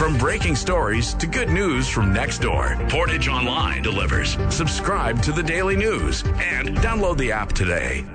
From breaking stories to good news from next door, Portage Online delivers. Subscribe to the Daily News and download the app today.